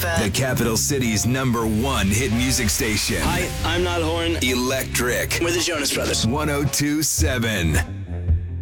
flavor. The capital city's #1 hit music station. Hi, I'm Niall Horan. Electric. We're the Jonas Brothers. 102.7.